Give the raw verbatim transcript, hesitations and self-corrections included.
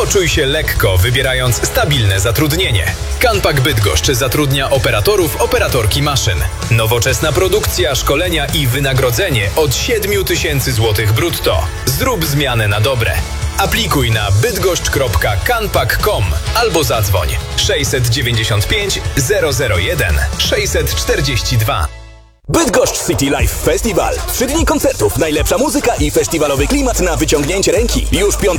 Poczuj się lekko, wybierając stabilne zatrudnienie. Canpak Bydgoszcz zatrudnia operatorów, operatorki maszyn. Nowoczesna produkcja, szkolenia i wynagrodzenie od siedem tysięcy złotych brutto. Zrób zmianę na dobre. Aplikuj na bydgoszcz kropka canpak kropka com albo zadzwoń sześćset dziewięćdziesiąt pięć zero zero jeden sześćset czterdzieści dwa. Bydgoszcz City Life Festival. Trzy dni koncertów, najlepsza muzyka i festiwalowy klimat na wyciągnięcie ręki. Już piątego